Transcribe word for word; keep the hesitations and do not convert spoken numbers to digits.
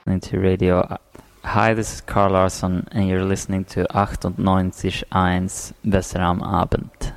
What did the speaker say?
Into radio. Hi, this is Carl Larsson and you're listening to achtundneunzig Komma eins Besser am Abend.